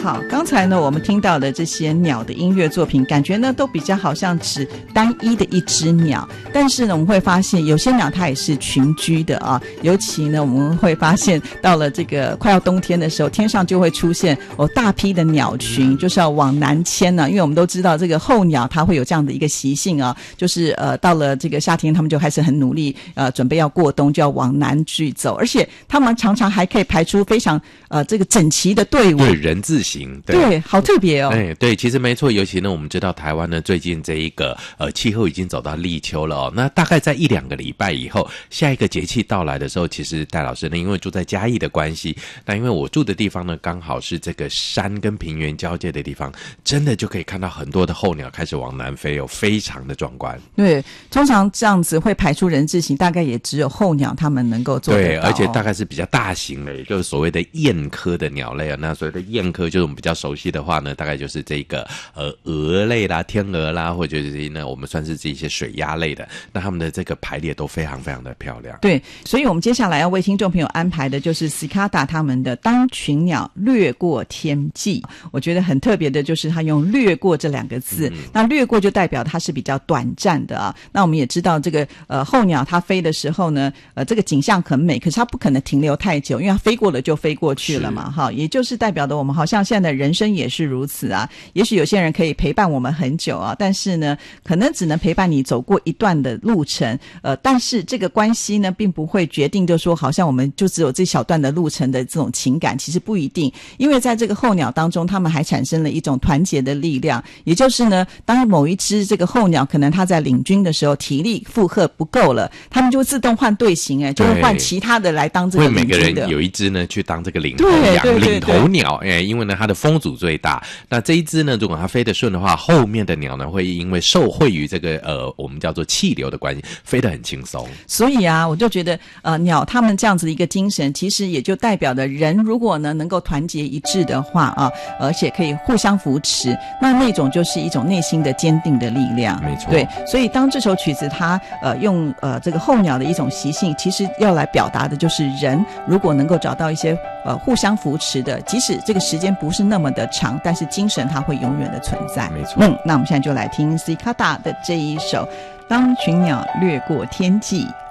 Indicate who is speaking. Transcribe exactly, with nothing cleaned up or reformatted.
Speaker 1: 好，刚才呢我们听到的这些鸟的音乐作品，感觉呢都比较好像指单一的一只鸟，但是呢我们会发现有些鸟它也是群居的啊，尤其呢我们会发现到了这个快要冬天的时候，天上就会出现哦大批的鸟群，就是要往南迁呢、啊，因为我们都知道这个候鸟它会有这样的一个习性啊，就是呃到了这个夏天，他们就开始很努力呃准备要过冬，就要往南去走，而且他们常常还可以排出非常呃这个整齐的队伍，
Speaker 2: 对，人字形，
Speaker 1: 对，对，好特别哦。
Speaker 2: 哎，对，其实没错，尤其呢，我们知道台湾呢最近这一个呃气候已经走到立秋了哦，那大概在一两个礼拜以后，下一个节气到来的时候，其实戴老师呢，因为住在嘉义的关系，那因为我住的地方呢刚好是这个山跟平原交界的地方，真的就可以看到很多的候鸟开始往南飞哦，非常的壮观。
Speaker 1: 对，通常这样子会排出人字形，大概也只有候鸟他们能够做得到、哦。
Speaker 2: 对，而且大概是比较大型的，也就是所谓的雁科的鸟类啊。那所谓的雁科，就是我们比较熟悉的话呢，大概就是这个呃蛾类啦、天鹅啦，或者是呢我们算是这些水鸭类的，那他们的这个排列都非常非常的漂亮。
Speaker 1: 对，所以我们接下来要为听众朋友安排的就是 Cicada 他们的当群鸟掠过天际。我觉得很特别的就是他用掠过这两个字、嗯、那掠过就代表它是比较短暂的啊。那我们也知道这个呃候鸟它飞的时候呢，呃这个景象很美，可是它不可能停留太久，因为它飞过了就飞过去了嘛，哈，也就是代表的我们好像现在的人生也是如此啊。也许有些人可以陪伴我们很久啊，但是呢可能只能陪伴你走过一段的路程，呃但是这个关系呢并不会决定就说好像我们就只有这小段的路程的这种情感，其实不一定，因为在这个候鸟当中，他们还产生了一种团结的力量，也就是呢当某一只这个候鸟可能它在领军的时候体力负荷不够了，他们就会自动换队形，哎，就会换其他的来当这个领军的，
Speaker 2: 会每个人有一只呢去当这个领头羊、领头鸟，哎，因为呢它的风阻最大。那这一只呢，如果它飞得顺的话，后面的鸟呢会因为受惠于这个呃我们叫做气流的关系，飞得很轻松。
Speaker 1: 所以啊，我就觉得呃鸟他们这样子的一个精神，其实也就代表的人如果呢能够团结一致的话啊，而且可以互相扶持，那那种就是一种内心的坚定的力量。
Speaker 2: 没错，
Speaker 1: 对，所以当这首曲子它呃用呃这个候鸟的一种习性，其实要来表达的就是人如果能够找到一些呃互相扶持的，即使这个时间不是那么的长，但是精神它会永远的存在。
Speaker 2: 没错。
Speaker 1: 嗯，那我们现在就来听 Cicada 的这一首《当群鸟掠过天际》。